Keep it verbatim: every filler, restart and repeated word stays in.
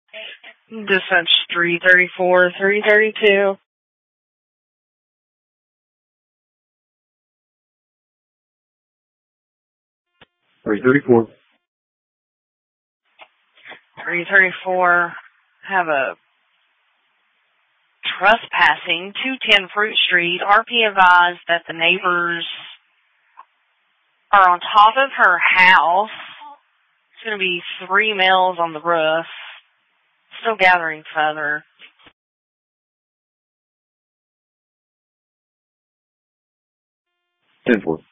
Dispatch three thirty-four, three thirty-two. three thirty-four. three thirty-four. Have a trespassing, two ten Fruit Street. R P advised that the neighbors are on top of her house. It's going to be three males on the roof. Still gathering feather. ten four.